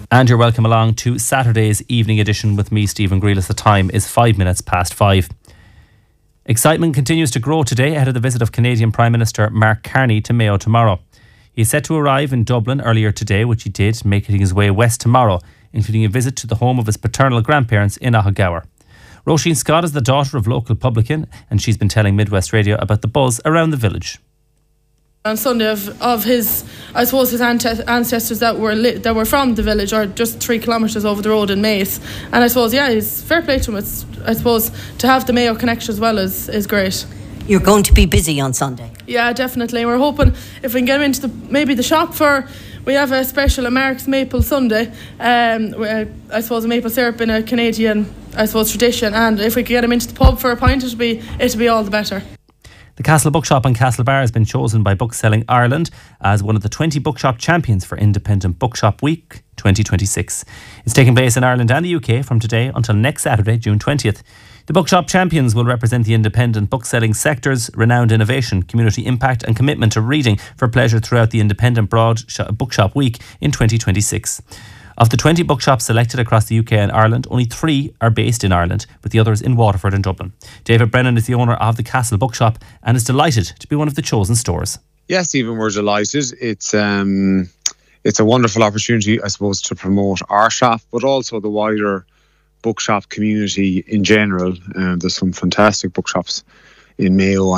And you're welcome along to Saturday's evening edition with me, Stephen Grealis. The time is 5:05. Excitement continues to grow today ahead of the visit of Canadian Prime Minister Mark Carney to Mayo tomorrow. He is set to arrive in Dublin earlier today, which he did, making his way west tomorrow, including a visit to the home of his paternal grandparents in Ahagower. Roisin Scott is the daughter of local publican, and she's been telling Midwest Radio about the buzz around the village. On Sunday of his, I suppose, his ancestors that were from the village, or just 3 kilometres over the road in Mace. And I suppose, it's fair play to him. I suppose to have the Mayo connection as well is great. You're going to be busy on Sunday. Yeah, definitely. We're hoping if we can get him into maybe the shop we have a special, a Mark's Maple Sunday. I suppose a maple syrup in a Canadian, I suppose, tradition. And if we could get him into the pub for a pint, it'd be all the better. The Castle Bookshop on Castlebar has been chosen by Bookselling Ireland as one of the 20 bookshop champions for Independent Bookshop Week 2026. It's taking place in Ireland and the UK from today until next Saturday, June 20th. The bookshop champions will represent the independent bookselling sector's renowned innovation, community impact and commitment to reading for pleasure throughout the Independent Bookshop Week in 2026. Of the 20 bookshops selected across the UK and Ireland, only 3 are based in Ireland, with the others in Waterford and Dublin. David Brennan is the owner of the Castle Bookshop and is delighted to be one of the chosen stores. Yes, Stephen, we're delighted. It's a wonderful opportunity, I suppose, to promote our shop, but also the wider bookshop community in general. There's some fantastic bookshops in Mayo